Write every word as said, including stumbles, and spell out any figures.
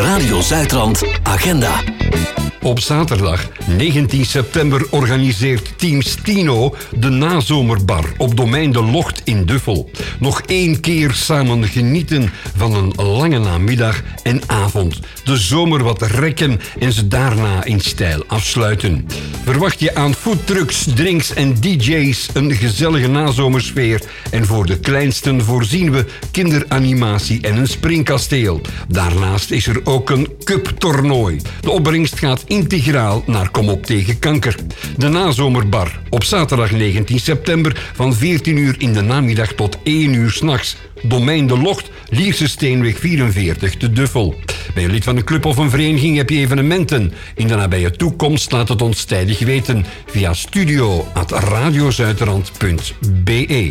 Radio Zuidrand Agenda. Op zaterdag negentien september organiseert Team Stino de nazomerbar op domein De Locht in Duffel. Nog één keer samen genieten van een lange namiddag en avond. De zomer wat rekken en ze daarna in stijl afsluiten. Verwacht je aan foodtrucks, drinks en D J's een gezellige nazomersfeer. En voor de kleinsten voorzien we kinderanimatie en een springkasteel. Daarnaast is er ook een cuptoernooi. De opbrengst gaat integraal naar Kom op tegen kanker. De nazomerbar op zaterdag negentien september van veertien uur in de namiddag tot één uur 's nachts. Domein De Locht, Lierse Steenweg vierenveertig te Duffel. Ben je lid van een club of een vereniging, heb je evenementen in de nabije toekomst? Laat het ons tijdig weten via studio at radiozuiderland punt be.